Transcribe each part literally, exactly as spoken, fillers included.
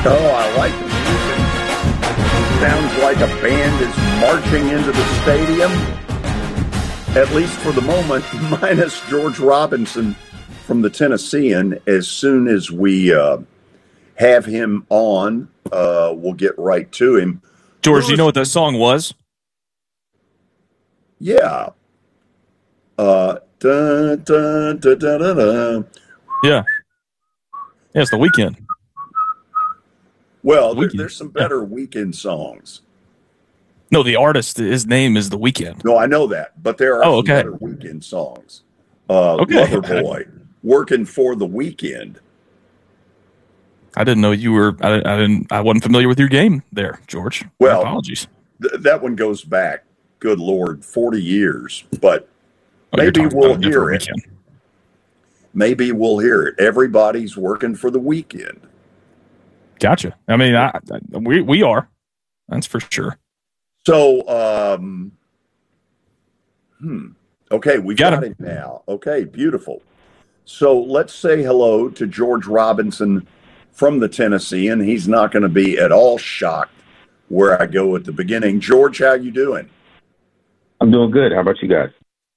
Oh, I like the music. Sounds like a band is marching into the stadium, at least for the moment, minus George Robinson from the Tennessean. As soon as we uh, have him on, uh, we'll get right to him. George, do you know what that song was? Yeah. Uh, dun, dun, dun, dun, dun, dun. Yeah. Yeah, it's The Weeknd. Well, The there, Weeknd. there's some better Yeah. Weeknd songs. No, the artist, his name is The Weeknd. No, I know that, but there are Oh, some okay. better Weeknd songs. Uh, Okay. Loverboy, Working for the Weekend. I didn't know you were. I, I didn't. I wasn't familiar with your game there, George. Well, My apologies. Th- that one goes back, good Lord, forty years. But Oh, you're maybe talking we'll about a hear different it. Weeknd. Maybe we'll hear it. Everybody's working for the weekend. Gotcha. I mean, I, I, we we are. That's for sure. So, um, hmm. Okay, we've Got got, him. him now. Okay, beautiful. So let's say hello to George Robinson from the Tennessee, and he's not going to be at all shocked where I go at the beginning. George, how you doing? I'm doing good. How about you guys?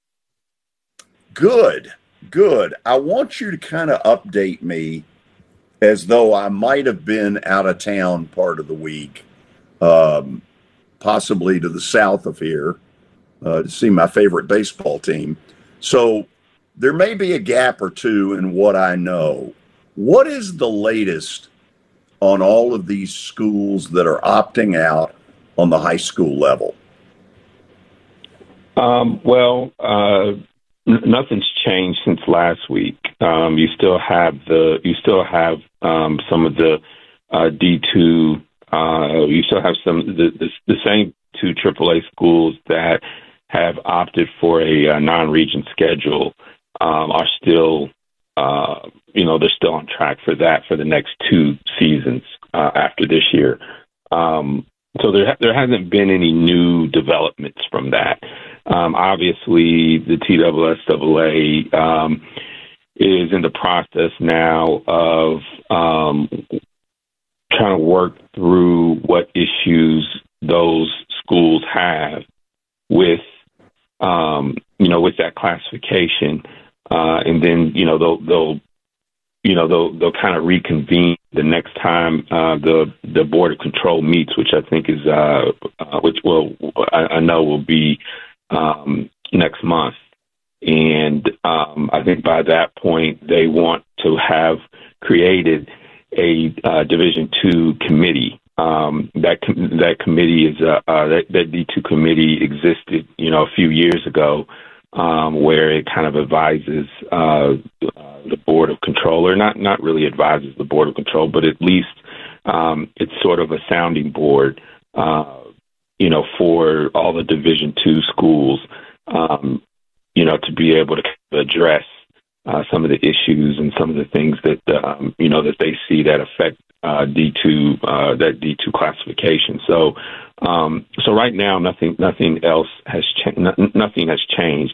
Good, good. I want you to kind of update me as though I might have been out of town part of the week, um, possibly to the south of here, uh, to see my favorite baseball team. So there may be a gap or two in what I know. What is the latest on all of these schools that are opting out on the high school level? Um, well, uh, n- nothing's changed since last week. Um, you still have the you still have um, some of the uh, D two. Uh, you still have some the, the, the same two triple A schools that have opted for a, a non-region schedule um, are still. Uh, you know, they're still on track for that for the next two seasons uh, after this year. Um, so there there hasn't been any new developments from that. Um, obviously, the T S S A um, is in the process now of um, trying to work through what issues those schools have with, um, you know, with that classification. Uh, and then, you know, they'll, they'll, you know, they'll, they'll kind of reconvene the next time uh, the the Board of Control meets, which I think is, uh, uh, which will, I, I know will be um, next month. And um, I think by that point, they want to have created a uh, Division two committee. Um, that com- that committee is uh, uh, that, that D two committee existed, you know, a few years ago. Um, where it kind of advises uh, uh, the Board of Control, or not, not really advises the Board of Control, but at least um, it's sort of a sounding board, uh, you know, for all the Division two schools, um, you know, to be able to address uh, some of the issues and some of the things that, um, you know, that they see that affect uh, D two, uh, that D two classification. So, um, so right now, nothing, nothing else has cha- n- nothing has changed.